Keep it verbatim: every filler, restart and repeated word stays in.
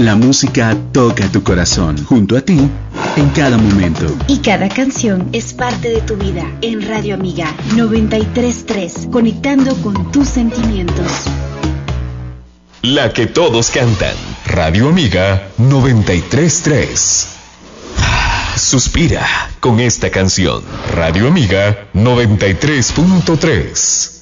La música toca tu corazón, junto a ti, en cada momento. Y cada canción es parte de tu vida. En Radio Amiga noventa y tres punto tres, conectando con tus sentimientos. La que todos cantan. Radio Amiga noventa y tres punto tres. Suspira con esta canción. Radio Amiga noventa y tres punto tres.